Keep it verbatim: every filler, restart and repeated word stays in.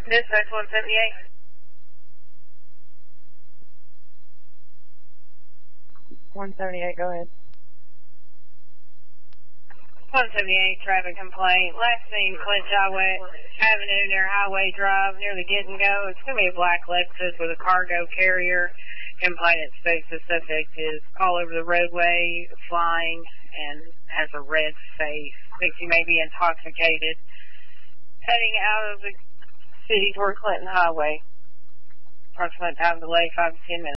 Dispatch one seventy-eight. one seventy-eight, go ahead. one seventy-eight, traffic complaint. Last seen Clinch Highway Avenue near Highway Drive, near the Get and Go. It's going to be a black Lexus with a cargo carrier. Complainant states the subject is all over the roadway, flying, and has a red face. Thinks he may be intoxicated. Heading out of the city toward Clinton Highway. Approximate time delay, five to ten minutes.